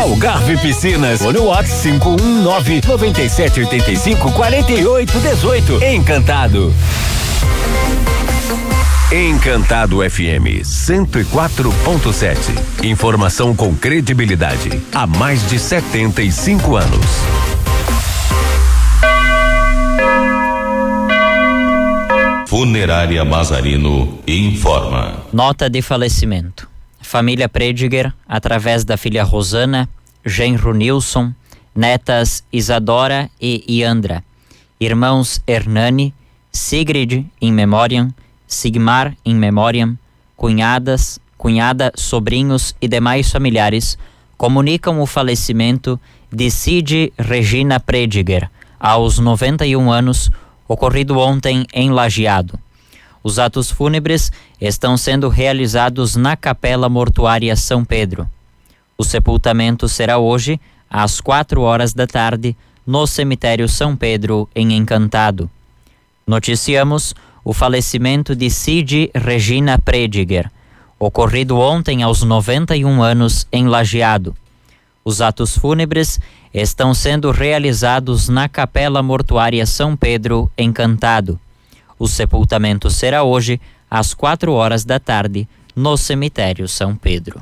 Algarve Piscinas, ou no WhatsApp 519-9785-4818. Encantado. Encantado FM 104.7. Informação com credibilidade há mais de 75 anos. Funerária Mazarino informa. Nota de falecimento. Família Prediger, através da filha Rosana, genro Nilson, netas Isadora e Iandra, irmãos Hernani, Sigrid in memoriam, Sigmar in memoriam, cunhada, sobrinhos e demais familiares comunicam o falecimento de Cid Regina Prediger, aos 91 anos, ocorrido ontem em Lajeado. Os atos fúnebres estão sendo realizados na Capela Mortuária São Pedro. O sepultamento será hoje, às 4 da tarde, no cemitério São Pedro, em Encantado. Noticiamos o falecimento de Cid Regina Prediger, ocorrido ontem aos 91 anos em Lajeado. Os atos fúnebres estão sendo realizados na Capela Mortuária São Pedro, Encantado. O sepultamento será hoje, às 4 da tarde, no cemitério São Pedro.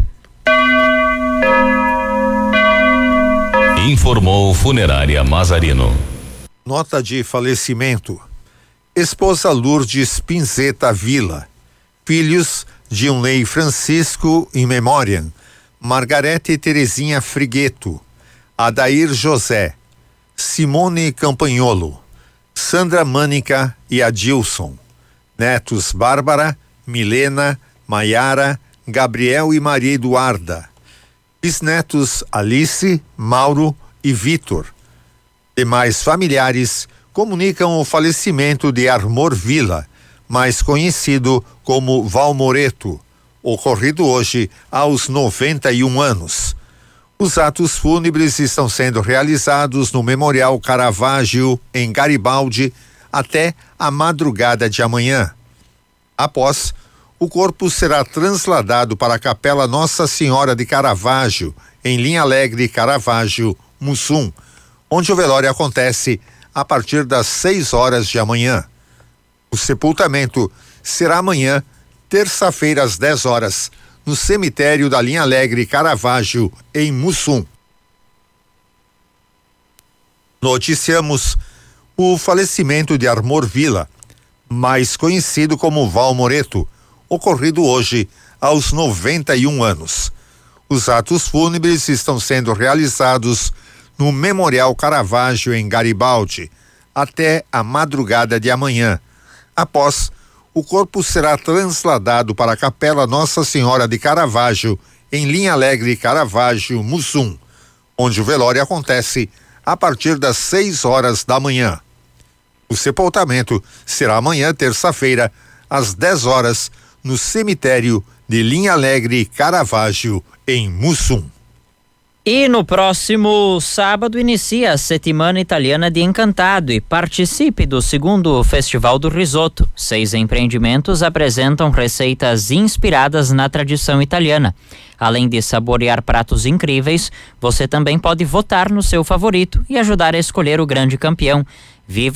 Informou Funerária Mazarino. Nota de falecimento. Esposa Lourdes Pinzeta Vila. Filhos Gilney Francisco in memoriam, Margarete Terezinha Frigueto, Adair José, Simone Campanholo, Sandra Mânica e Adilson. Netos Bárbara, Milena, Maiara, Gabriel e Maria Eduarda. Bisnetos Alice, Mauro e Vitor. Demais familiares comunicam o falecimento de Armor Vila, mais conhecido como Valmoreto, ocorrido hoje aos 91 anos. Os atos fúnebres estão sendo realizados no Memorial Caravaggio, em Garibaldi, até a madrugada de amanhã. Após, o corpo será trasladado para a Capela Nossa Senhora de Caravaggio, em Linha Alegre, Caravaggio, Mussum, onde o velório acontece a partir das 6 de amanhã. O sepultamento será amanhã, terça-feira, às 10 no cemitério da Linha Alegre, Caravaggio, em Mussum. Noticiamos o falecimento de Armor Vila, mais conhecido como Valmoreto, ocorrido hoje aos 91 anos. Os atos fúnebres estão sendo realizados no Memorial Caravaggio, em Garibaldi, até a madrugada de amanhã. Após, o corpo será trasladado para a Capela Nossa Senhora de Caravaggio, em Linha Alegre, Caravaggio, Mussum, onde o velório acontece a partir das 6 da manhã. O sepultamento será amanhã, terça-feira, às 10 no cemitério de Linha Alegre, Caravaggio, em Mussum. E no próximo sábado inicia a Settimana Italiana de Encantado e participe do 2º Festival do Risoto. 6 empreendimentos apresentam receitas inspiradas na tradição italiana. Além de saborear pratos incríveis, você também pode votar no seu favorito e ajudar a escolher o grande campeão. Viva